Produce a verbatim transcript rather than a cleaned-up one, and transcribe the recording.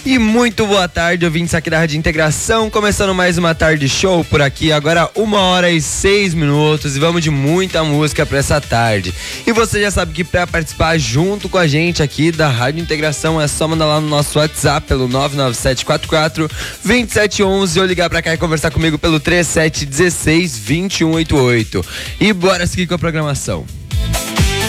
E muito boa tarde, ouvintes aqui da Rádio Integração, começando mais uma tarde show por aqui, agora uma hora e seis minutos e vamos de muita música pra essa tarde. E você já sabe que pra participar junto com a gente aqui da Rádio Integração é só mandar lá no nosso WhatsApp pelo nove nove sete quatro quatro dois sete um um ou ligar pra cá e conversar comigo pelo três sete um seis, dois um oito oito. E bora seguir com a programação.